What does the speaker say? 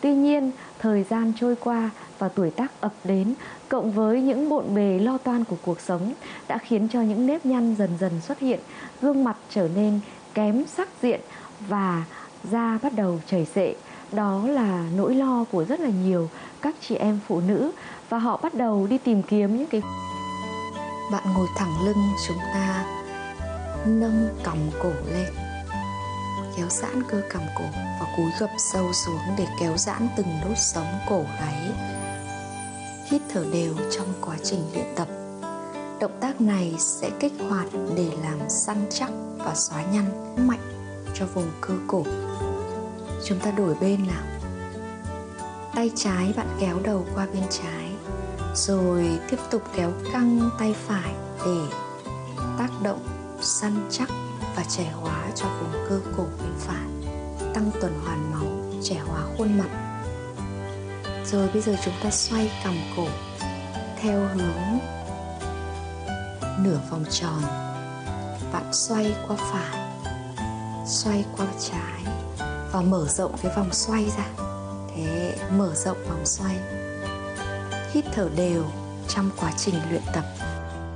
Tuy nhiên, thời gian trôi qua và tuổi tác ập đến, cộng với những bộn bề lo toan của cuộc sống đã khiến cho những nếp nhăn dần dần xuất hiện, gương mặt trở nên kém sắc diện và da bắt đầu chảy xệ. Đó là nỗi lo của rất là nhiều các chị em phụ nữ, và họ bắt đầu đi tìm kiếm những cái... Bạn ngồi thẳng lưng, chúng ta nâng cằm cổ lên, kéo giãn cơ cằm cổ và cúi gập sâu xuống để kéo giãn từng đốt sống cổ gáy. Hít thở đều trong quá trình luyện tập. Động tác này sẽ kích hoạt để làm săn chắc và xóa nhăn mạnh cho vùng cơ cổ. Chúng ta đổi bên nào. Tay trái bạn kéo đầu qua bên trái, rồi tiếp tục kéo căng tay phải để tác động săn chắc và trẻ hóa cho vùng cơ cổ bên phải, tăng tuần hoàn máu, trẻ hóa khuôn mặt. Rồi bây giờ chúng ta xoay cằm cổ theo hướng nửa vòng tròn. Bạn xoay qua phải, xoay qua trái và mở rộng cái vòng xoay ra. Thế, mở rộng vòng xoay. Hít thở đều trong quá trình luyện tập.